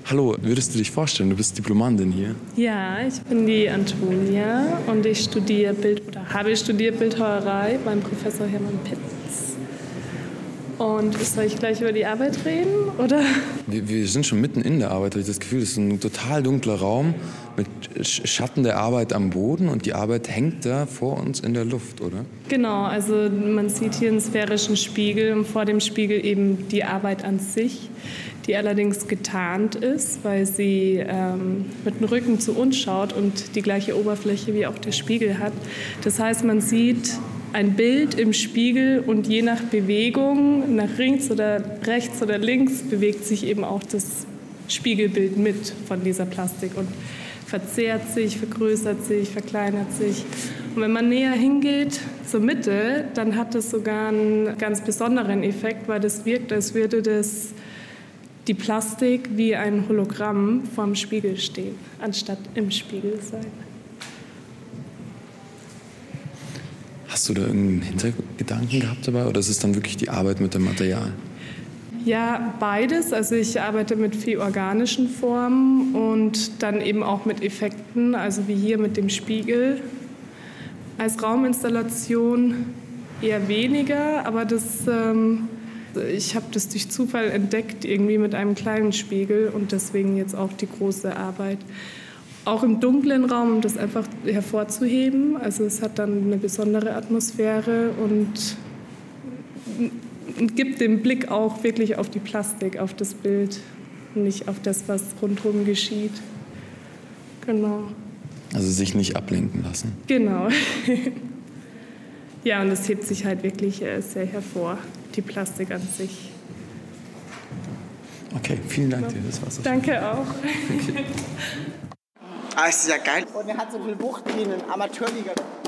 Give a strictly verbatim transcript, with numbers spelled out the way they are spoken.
Hallo, würdest du dich vorstellen? Du bist Diplomandin hier. Ja, ich bin die Antonia und ich studiere Bild oder habe studiert Bildhauerei beim Professor Hermann Pitz. Und soll ich gleich über die Arbeit reden, oder? Wir, wir sind schon mitten in der Arbeit, habe ich das Gefühl. Es ist ein total dunkler Raum mit Schatten der Arbeit am Boden und die Arbeit hängt da vor uns in der Luft, oder? Genau, also man sieht hier einen sphärischen Spiegel und vor dem Spiegel eben die Arbeit an sich, die allerdings getarnt ist, weil sie ähm, mit dem Rücken zu uns schaut und die gleiche Oberfläche wie auch der Spiegel hat. Das heißt, man sieht ein Bild im Spiegel und je nach Bewegung, nach links oder rechts oder links, bewegt sich eben auch das Spiegelbild mit von dieser Plastik und verzerrt sich, vergrößert sich, verkleinert sich. Und wenn man näher hingeht zur Mitte, dann hat das sogar einen ganz besonderen Effekt, weil das wirkt, als würde das die Plastik wie ein Hologramm vorm Spiegel stehen, anstatt im Spiegel sein. Hast du da irgendeinen Hintergedanken gehabt dabei oder ist es dann wirklich die Arbeit mit dem Material? Ja, beides. Also ich arbeite mit viel organischen Formen und dann eben auch mit Effekten, also wie hier mit dem Spiegel. Als Rauminstallation eher weniger, aber das, ähm, ich habe das durch Zufall entdeckt, irgendwie mit einem kleinen Spiegel und deswegen jetzt auch die große Arbeit. Auch im dunklen Raum, um das einfach hervorzuheben. Also es hat dann eine besondere Atmosphäre und gibt den Blick auch wirklich auf die Plastik, auf das Bild, nicht auf das, was rundherum geschieht. Genau. Also sich nicht ablenken lassen. Genau. Ja, und es hebt sich halt wirklich sehr hervor, die Plastik an sich. Okay, vielen Dank dir, das war's. Danke auch. Okay. Ah, ist ja geil. Und er hat so viel Wucht wie in einer Amateurliga.